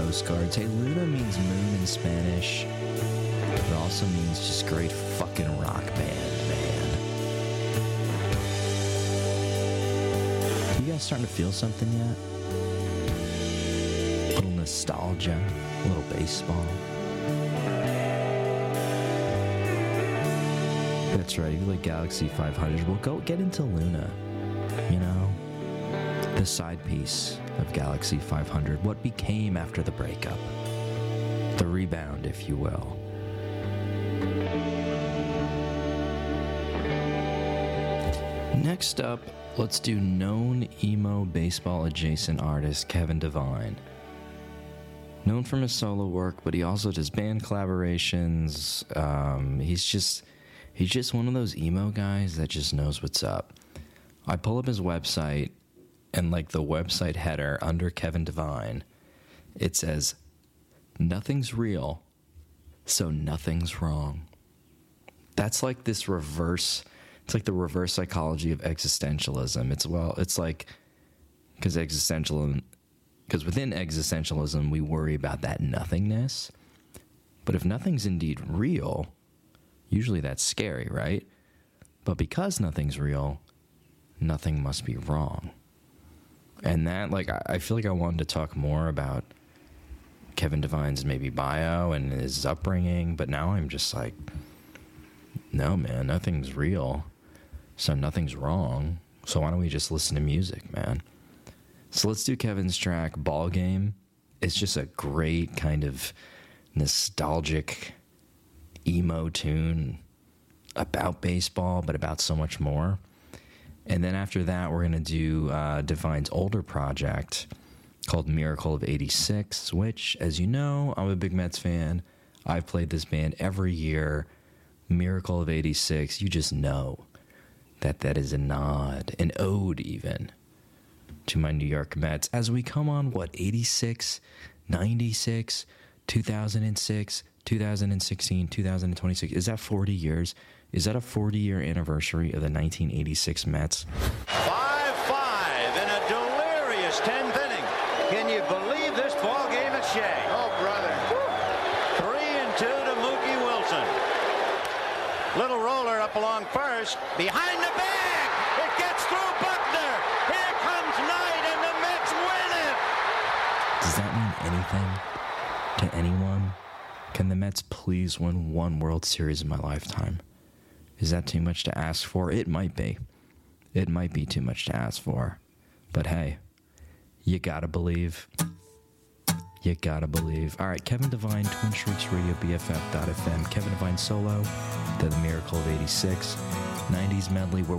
postcards. Hey, Luna means moon in Spanish. It also means just great fucking rock band, man. You guys starting to feel something yet? A little nostalgia, a little baseball. That's right, you like Galaxy 500. Well, go get into Luna, you know? The side piece of Galaxy 500. What became after the breakup. The rebound, if you will. Next up, let's do known emo baseball adjacent artist Kevin Devine. Known from his solo work, but he also does band collaborations. He's just one of those emo guys that just knows what's up. I pull up his website, and like the website header under Kevin Devine, it says, "Nothing's real, so nothing's wrong." That's like this reverse. It's like the reverse psychology of existentialism. It's like because within existentialism we worry about that nothingness, but if nothing's indeed real, usually that's scary, right? But because nothing's real, nothing must be wrong. And that, like, I feel like I wanted to talk more about Kevin Devine's maybe bio and his upbringing, but now I'm just like, no, man, nothing's real, so nothing's wrong. So why don't we just listen to music, man? So let's do Kevin's track, Ball Game. It's just a great kind of nostalgic emo tune about baseball, but about so much more. And then after that, we're going to do Devine's older project called Miracle of 86, which, as you know, I'm a big Mets fan. I've played this band every year. Miracle of 86, you just know that is a nod, an ode even, to my New York Mets. As we come on, 86, 96, 2006, 2016, 2026. Is that 40 years? Is that a 40-year anniversary of the 1986 Mets? 5-5 in a delirious 10th inning. Can you believe this ball game at Shea? Oh, brother. 3-2 to Mookie Wilson. Little roller up along first. Behind the bag. It gets through Buckner. Here comes Knight, and the Mets win it. Does that mean anything to anyone? Can the Mets please win one World Series in my lifetime? Is that too much to ask for? It might be. It might be too much to ask for. But hey, you gotta believe. You gotta believe. All right, Kevin Devine, Twin Streaks Radio, BFF.FM. Kevin Devine solo, The Miracle of 86, 90s medley.